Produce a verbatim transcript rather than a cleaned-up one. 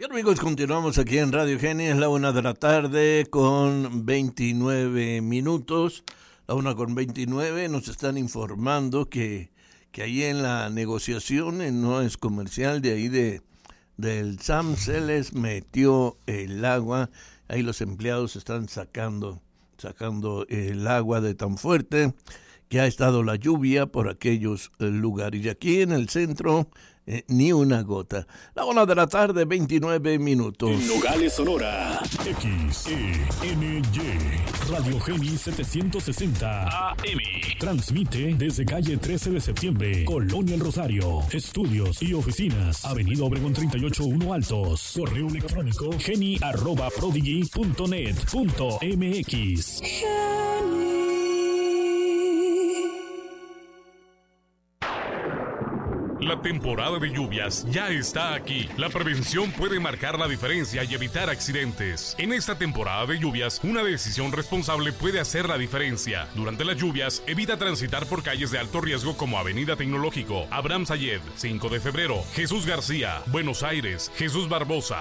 Y amigos, continuamos aquí en Radio Geni, es la una de la tarde con veintinueve minutos, la una con veintinueve, nos están informando que, que ahí en la negociación, no es comercial, de ahí de del S A M se les metió el agua, ahí los empleados están sacando, sacando el agua de tan fuerte que ha estado la lluvia por aquellos lugares, y aquí en el centro Eh, ni una gota. La una de la tarde, veintinueve minutos. En Nogales, Sonora. X E N Y Radio Geni setecientos sesenta A M. Transmite desde calle trece de septiembre, Colonia El Rosario. Estudios y oficinas. Avenida Obregón treinta y ocho uno Altos. Correo electrónico geni arroba prodigy punto net punto m x. La temporada de lluvias ya está aquí. La prevención puede marcar la diferencia y evitar accidentes. En esta temporada de lluvias, una decisión responsable puede hacer la diferencia. Durante las lluvias, evita transitar por calles de alto riesgo como Avenida Tecnológico, Abraham Sayed, cinco de febrero, Jesús García, Buenos Aires, Jesús Barbosa,